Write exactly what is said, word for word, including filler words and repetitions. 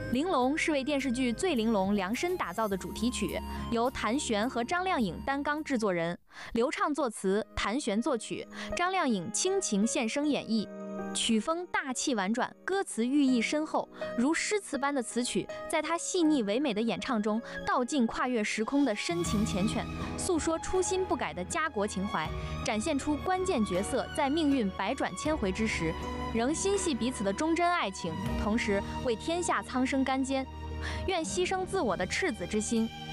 玲珑是为电视剧《醉玲珑》量身打造的主题曲，由谭旋和张靓颖担纲制作人，刘畅作词，谭旋作曲，张靓颖倾情献声演绎。曲风大气婉转，歌词寓意深厚，如诗词般的词曲，在她细腻唯美的演唱中，道尽跨越时空的深情缱绻，诉说初心不改的家国情怀，展现出关键角色在命运百转千回之时，仍心系彼此的忠贞爱情，同时为天下苍生甘坚，愿牺牲自我的赤子之心，